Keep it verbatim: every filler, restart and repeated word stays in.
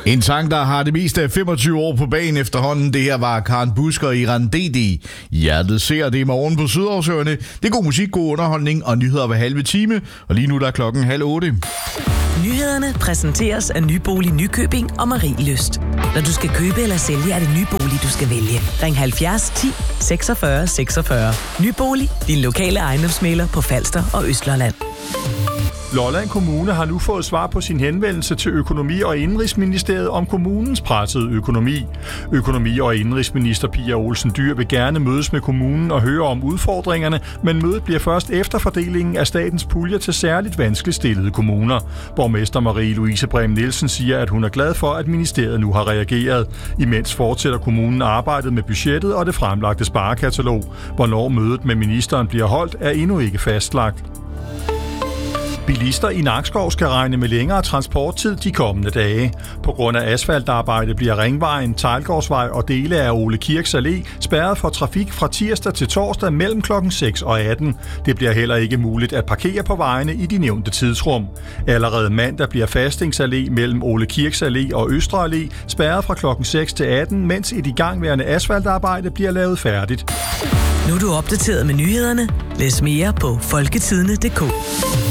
En sang, der har det meste af femogtyve år på banen efterhånden. Det her var Karen Busk og Iran D D. Hjertet ser det i morgen på Sydhavsøerne. Det er god musik, god underholdning og nyheder hver halve time. Og lige nu der er klokken halv otte. Nyhederne præsenteres af Nybolig Nykøbing og Marie Lyst. Når du skal købe eller sælge, er det Nybolig, du skal vælge. Ring halvfjerds ti seksogfyrre seksogfyrre. Nybolig, din lokale ejendomsmægler på Falster og Østlandet. Lolland Kommune har nu fået svar på sin henvendelse til Økonomi- og Indenrigsministeriet om kommunens pressede økonomi. Økonomi- og Indenrigsminister Pia Olsen Dyhr vil gerne mødes med kommunen og høre om udfordringerne, men mødet bliver først efter fordelingen af statens puljer til særligt vanskeligt stillede kommuner. Borgmester Marie-Louise Brehm Nielsen siger, at hun er glad for, at ministeriet nu har reageret. Imens fortsætter kommunen arbejdet med budgettet og det fremlagte sparekatalog. Hvornår mødet med ministeren bliver holdt, er endnu ikke fastlagt. Bilister i Nakskov skal regne med længere transporttid de kommende dage. På grund af asfaltarbejde bliver Ringvejen, Teglgårdsvej og dele af Ole Kirks Allé spærret for trafik fra tirsdag til torsdag mellem klokken seks og atten. Det bliver heller ikke muligt at parkere på vejene i de nævnte tidsrum. Allerede mandag bliver Fastings Allé mellem Ole Kirks Allé og Østre Allé spærret fra klokken seks til atten, mens et igangværende asfaltarbejde bliver lavet færdigt. Nu er du opdateret med nyhederne. Læs mere på folketidene punktum d k.